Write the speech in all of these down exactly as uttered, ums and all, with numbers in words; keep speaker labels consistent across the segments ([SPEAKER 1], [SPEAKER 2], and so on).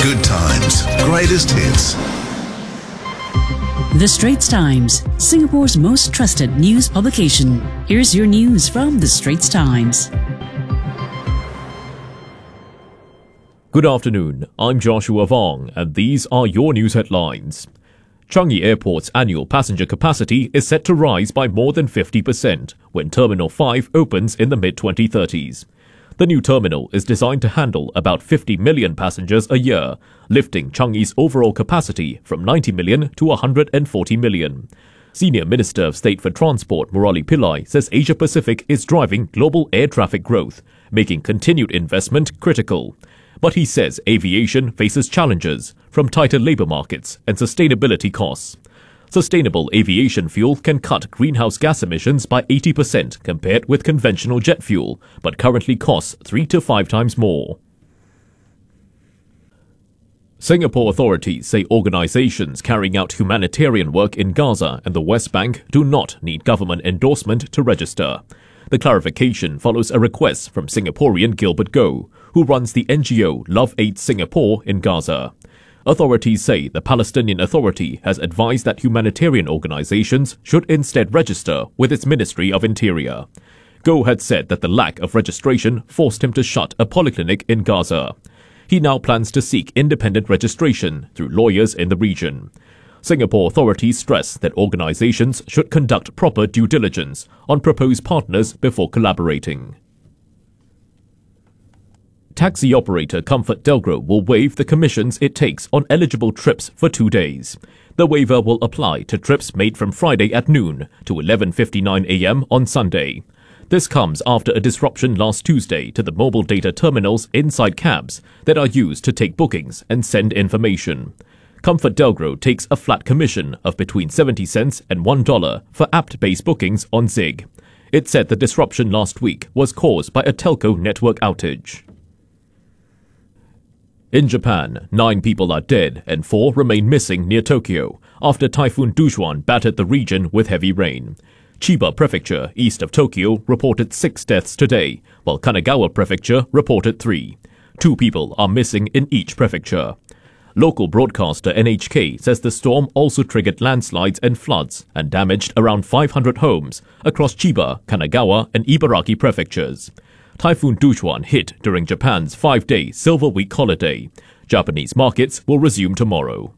[SPEAKER 1] Good times, greatest hits.
[SPEAKER 2] The Straits Times, Singapore's most trusted news publication. Here's your news from The Straits Times.
[SPEAKER 3] Good afternoon, I'm Joshua Vong, and these are your news headlines. Changi Airport's annual passenger capacity is set to rise by more than fifty percent when Terminal five opens in the mid twenty thirties. The new terminal is designed to handle about fifty million passengers a year, lifting Changi's overall capacity from ninety million to one hundred forty million. Senior Minister of State for Transport Murali Pillai says Asia Pacific is driving global air traffic growth, making continued investment critical. But he says aviation faces challenges from tighter labour markets and sustainability costs. Sustainable aviation fuel can cut greenhouse gas emissions by eighty percent compared with conventional jet fuel, but currently costs three to five times more. Singapore authorities say organisations carrying out humanitarian work in Gaza and the West Bank do not need government endorsement to register. The clarification follows a request from Singaporean Gilbert Goh, who runs the N G O Love Aid Singapore in Gaza. Authorities say the Palestinian Authority has advised that humanitarian organisations should instead register with its Ministry of Interior. Goh had said that the lack of registration forced him to shut a polyclinic in Gaza. He now plans to seek independent registration through lawyers in the region. Singapore authorities stress that organisations should conduct proper due diligence on proposed partners before collaborating. Taxi operator ComfortDelGro will waive the commissions it takes on eligible trips for two days. The waiver will apply to trips made from Friday at noon to eleven fifty-nine a m on Sunday. This comes after a disruption last Tuesday to the mobile data terminals inside cabs that are used to take bookings and send information. ComfortDelGro takes a flat commission of between seventy cents and one dollar for app-based bookings on Zig. It said the disruption last week was caused by a telco network outage. In Japan, nine people are dead and four remain missing near Tokyo after Typhoon Dujuan battered the region with heavy rain. Chiba Prefecture, east of Tokyo, reported six deaths today, while Kanagawa Prefecture reported three. Two people are missing in each prefecture. Local broadcaster N H K says the storm also triggered landslides and floods and damaged around five hundred homes across Chiba, Kanagawa and Ibaraki prefectures. Typhoon Dujuan hit during Japan's five-day Silver Week holiday. Japanese markets will resume tomorrow.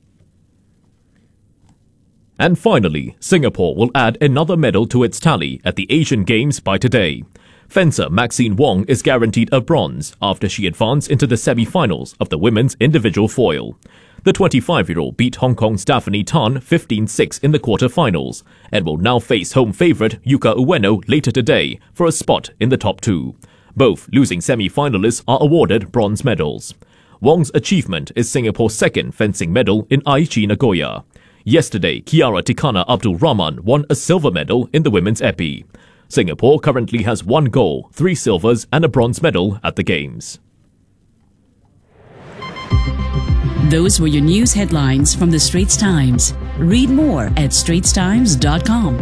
[SPEAKER 3] And finally, Singapore will add another medal to its tally at the Asian Games by today. Fencer Maxine Wong is guaranteed a bronze after she advanced into the semi-finals of the women's individual foil. The twenty-five-year-old beat Hong Kong's Daphne Tan fifteen six in the quarter-finals and will now face home favourite Yuka Ueno later today for a spot in the top two. Both losing semi-finalists are awarded bronze medals. Wong's achievement is Singapore's second fencing medal in Aichi Nagoya. Yesterday, Kiara Tikana Abdul Rahman won a silver medal in the women's epi. Singapore currently has one gold, three silvers and a bronze medal at the Games.
[SPEAKER 2] Those were your news headlines from The Straits Times. Read more at straits times dot com.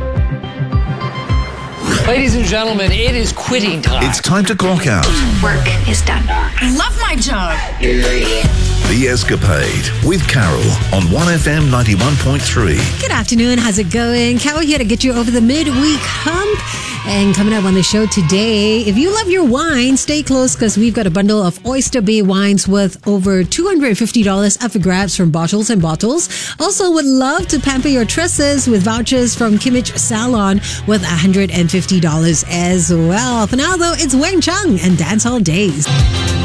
[SPEAKER 4] Ladies and gentlemen, it is quitting time.
[SPEAKER 1] It's time to clock out.
[SPEAKER 5] Work is done.
[SPEAKER 6] I love my job.
[SPEAKER 1] The Escapade with Carol on one F M ninety-one point three.
[SPEAKER 7] Good afternoon. How's it going? Carol here to get you over the midweek hump. And coming up on the show today, if you love your wine, stay close because we've got a bundle of Oyster Bay wines worth over two hundred fifty dollars up for grabs from Bottles and Bottles. Also would love to pamper your tresses with vouchers from Kimmage Salon worth one hundred fifty dollars as well. For now though, it's Wang Chung and Dancehall Days.